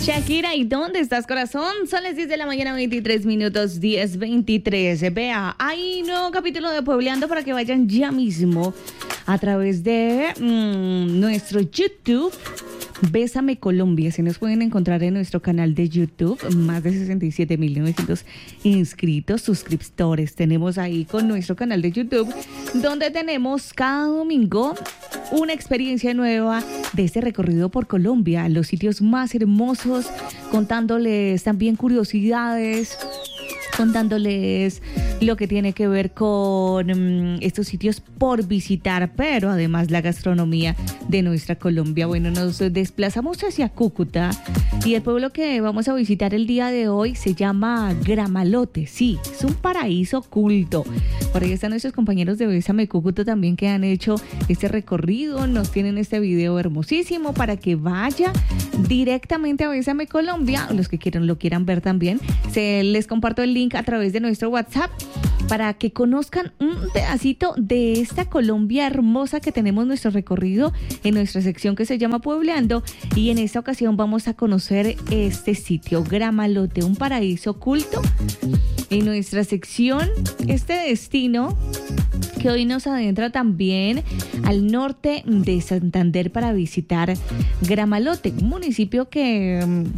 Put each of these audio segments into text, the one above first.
Shakira, ¿y dónde estás, corazón? Son las 10 de la mañana, 23 minutos, 10:23. Vea, hay nuevo capítulo de Puebleando para que vayan ya mismo a través de nuestro YouTube. Bésame Colombia, se nos pueden encontrar en nuestro canal de YouTube, más de 67.900 inscritos, suscriptores tenemos ahí con nuestro canal de YouTube, donde tenemos cada domingo una experiencia nueva de este recorrido por Colombia, los sitios más hermosos, contándoles también curiosidades, contándoles lo que tiene que ver con estos sitios por visitar, pero además la gastronomía de nuestra Colombia. Bueno, nos desplazamos hacia Cúcuta y el pueblo que vamos a visitar el día de hoy se llama Gramalote. Sí, es un paraíso oculto. Por ahí están nuestros compañeros de Bésame Cúcuta también que han hecho este recorrido, nos tienen este video hermosísimo para que vaya directamente a Bésame Colombia, los que lo quieran ver también. Les comparto el link a través de nuestro WhatsApp para que conozcan un pedacito de esta Colombia hermosa que tenemos nuestro recorrido en nuestra sección que se llama Puebleando, y en esta ocasión vamos a conocer este sitio, Gramalote, un paraíso oculto. En nuestra sección, este destino que hoy nos adentra también al norte de Santander para visitar Gramalote, un municipio que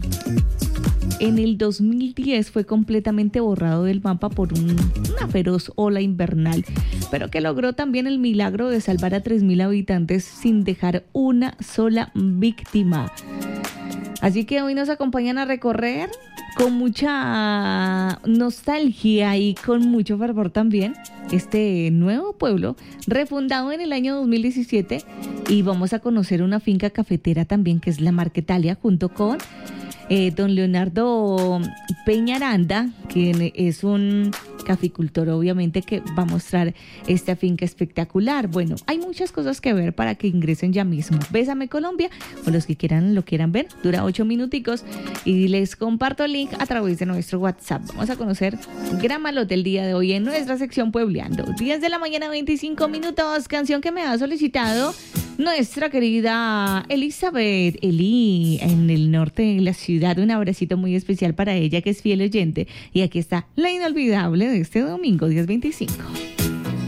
en el 2010 fue completamente borrado del mapa por una feroz ola invernal, pero que logró también el milagro de salvar a 3.000 habitantes sin dejar una sola víctima. Así que hoy nos acompañan a recorrer con mucha nostalgia y con mucho fervor también este nuevo pueblo refundado en el año 2017, y vamos a conocer una finca cafetera también que es la Marquetalia, junto con don Leonardo Peñaranda, quien es un caficultor, obviamente, que va a mostrar esta finca espectacular. Bueno, hay muchas cosas que ver para que ingresen ya mismo. Bésame Colombia, o los que lo quieran ver, dura 8 minuticos y les comparto el link a través de nuestro WhatsApp. Vamos a conocer Gramalote el día de hoy en nuestra sección Puebleando. 10 de la mañana, 25 minutos, canción que me ha solicitado nuestra querida Elizabeth Eli en el norte de la ciudad. Un abracito muy especial para ella, que es fiel oyente. Y aquí está la inolvidable de este domingo, 10:25.